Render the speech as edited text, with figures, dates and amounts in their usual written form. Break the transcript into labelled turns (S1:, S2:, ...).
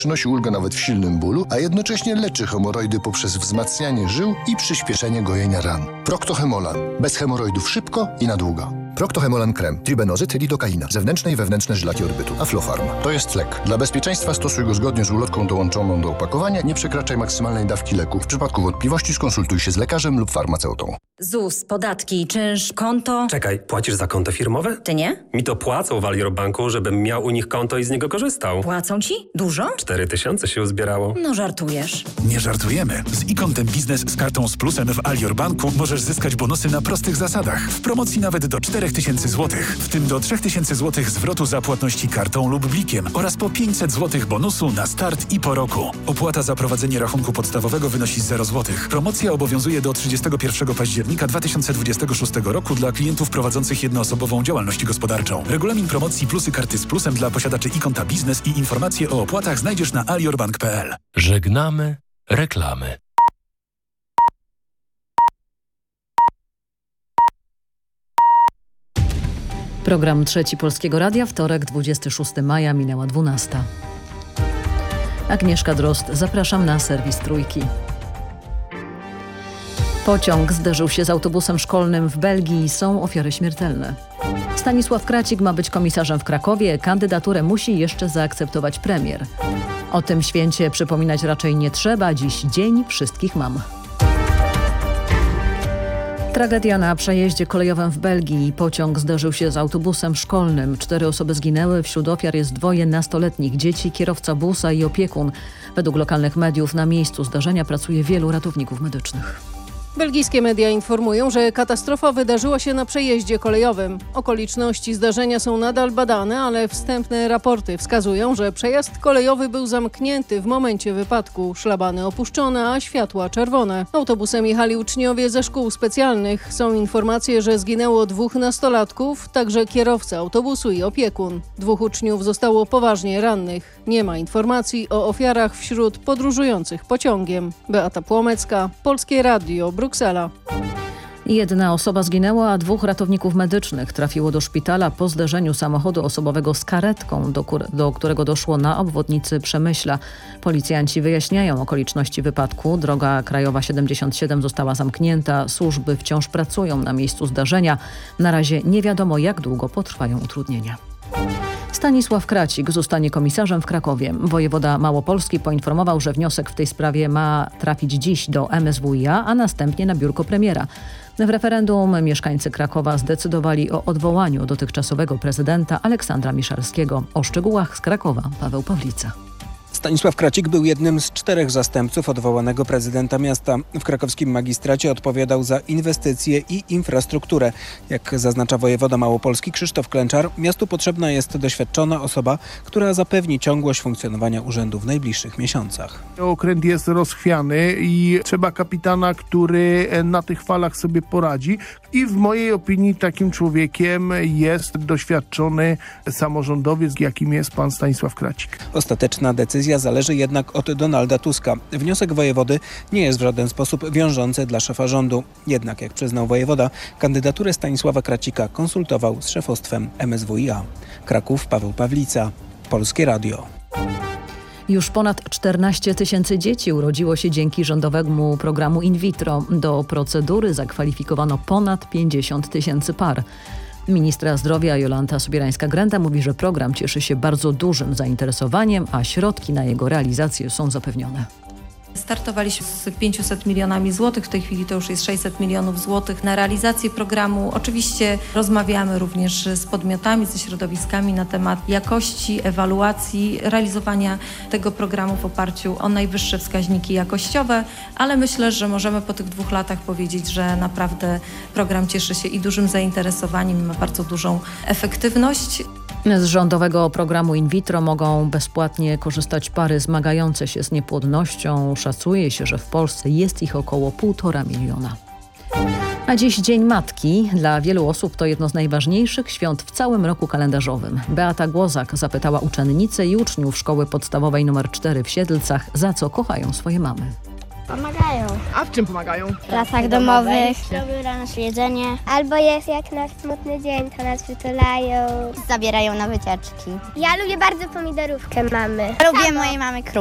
S1: Przynosi ulgę nawet w silnym bólu, a jednocześnie leczy hemoroidy poprzez wzmacnianie żył i przyspieszenie gojenia ran. Proctohemolan. Bez hemoroidów szybko i na długo. Proctohemolan krem, tribenozyt, lidokaina, zewnętrzne i wewnętrzne żylaki odbytu. Aflofarm. To jest lek. Dla bezpieczeństwa stosuj go zgodnie z ulotką dołączoną do opakowania. Nie przekraczaj maksymalnej dawki leku. W przypadku wątpliwości skonsultuj się z lekarzem lub farmaceutą.
S2: ZUS, podatki, czynsz, konto...
S3: Czekaj, płacisz za konto firmowe?
S2: Ty nie?
S3: Mi to płacą w Alior Banku, żebym miał u nich konto i z niego korzystał.
S2: Płacą ci? Dużo?
S3: 4000 się uzbierało.
S2: No żartujesz.
S4: Nie żartujemy. Z e-kontem biznes z kartą z plusem w Alior Banku możesz zyskać bonusy na prostych zasadach. W promocji nawet do 4000 zł. W tym do 3000 zł zwrotu za płatności kartą lub blikiem oraz po 500 zł bonusu na start i po roku. Opłata za prowadzenie rachunku podstawowego wynosi 0 zł. Promocja obowiązuje do 31 października 2026 roku dla klientów prowadzących jednoosobową działalność gospodarczą. Regulamin promocji plusy karty z plusem dla posiadaczy e-konta biznes i informacje o opłatach znajdziesz na aliorbank.pl.
S5: Żegnamy reklamy.
S6: Program Trzeci Polskiego Radia, wtorek, 26 maja, minęła 12. Agnieszka Drozd, zapraszam na serwis Trójki. Pociąg zderzył się z autobusem szkolnym w Belgii i są ofiary śmiertelne. Stanisław Kracik ma być komisarzem w Krakowie, kandydaturę musi jeszcze zaakceptować premier. O tym święcie przypominać raczej nie trzeba, dziś Dzień Wszystkich Mam. Tragedia na przejeździe kolejowym w Belgii. Pociąg zderzył się z autobusem szkolnym. 4 osoby zginęły, wśród ofiar jest 2 nastoletnich dzieci, kierowca busa i opiekun. Według lokalnych mediów na miejscu zdarzenia pracuje wielu ratowników medycznych.
S7: Belgijskie media informują, że katastrofa wydarzyła się na przejeździe kolejowym. Okoliczności zdarzenia są nadal badane, ale wstępne raporty wskazują, że przejazd kolejowy był zamknięty w momencie wypadku. Szlabany opuszczone, a światła czerwone. Autobusem jechali uczniowie ze szkół specjalnych. Są informacje, że zginęło 2 nastolatków, także kierowca autobusu i opiekun. 2 uczniów zostało poważnie rannych. Nie ma informacji o ofiarach wśród podróżujących pociągiem. Beata Płomecka, Polskie Radio, Bruksela.
S6: 1 osoba zginęła, a 2 ratowników medycznych trafiło do szpitala po zderzeniu samochodu osobowego z karetką, do którego doszło na obwodnicy Przemyśla. Policjanci wyjaśniają okoliczności wypadku. Droga krajowa 77 została zamknięta. Służby wciąż pracują na miejscu zdarzenia. Na razie nie wiadomo, jak długo potrwają utrudnienia. Stanisław Kracik zostanie komisarzem w Krakowie. Wojewoda Małopolski poinformował, że wniosek w tej sprawie ma trafić dziś do MSWiA, a następnie na biurko premiera. W referendum mieszkańcy Krakowa zdecydowali o odwołaniu dotychczasowego prezydenta Aleksandra Miszalskiego. O szczegółach z Krakowa Paweł Pawlica.
S8: Stanisław Kracik był jednym z 4 zastępców odwołanego prezydenta miasta. W krakowskim magistracie odpowiadał za inwestycje i infrastrukturę. Jak zaznacza wojewoda małopolski Krzysztof Klęczar, miastu potrzebna jest doświadczona osoba, która zapewni ciągłość funkcjonowania urzędu w najbliższych miesiącach.
S9: Okręt jest rozchwiany i trzeba kapitana, który na tych falach sobie poradzi. I w mojej opinii takim człowiekiem jest doświadczony samorządowiec, jakim jest pan Stanisław Kracik.
S8: Ostateczna decyzja zależy jednak od Donalda Tuska. Wniosek wojewody nie jest w żaden sposób wiążący dla szefa rządu. Jednak, jak przyznał wojewoda, kandydaturę Stanisława Kracika konsultował z szefostwem MSWiA. Kraków, Paweł Pawlica, Polskie Radio.
S6: Już ponad 14 000 dzieci urodziło się dzięki rządowemu programu in vitro. Do procedury zakwalifikowano ponad 50 000 par. Ministra zdrowia Jolanta Sobierańska-Grenda mówi, że program cieszy się bardzo dużym zainteresowaniem, a środki na jego realizację są zapewnione.
S10: Startowaliśmy z 500 milionami złotych, w tej chwili to już jest 600 milionów złotych na realizację programu. Oczywiście rozmawiamy również z podmiotami, ze środowiskami na temat jakości, ewaluacji, realizowania tego programu w oparciu o najwyższe wskaźniki jakościowe, ale myślę, że możemy po tych 2 latach powiedzieć, że naprawdę program cieszy się i dużym zainteresowaniem, ma bardzo dużą efektywność.
S6: Z rządowego programu in vitro mogą bezpłatnie korzystać pary zmagające się z niepłodnością. Szacuje się, że w Polsce jest ich około 1,5 miliona. A dziś Dzień Matki. Dla wielu osób to jedno z najważniejszych świąt w całym roku kalendarzowym. Beata Głozak zapytała uczennice i uczniów szkoły podstawowej nr 4 w Siedlcach, za co kochają swoje mamy.
S11: Pomagają. A w czym pomagają?
S12: W pracach domowych. Robią dla nas jedzenie. Albo jest jak nasz smutny dzień, to nas przytulają. Zabierają na wycieczki. Ja lubię bardzo pomidorówkę mamy. Lubię mojej mamy krówkę.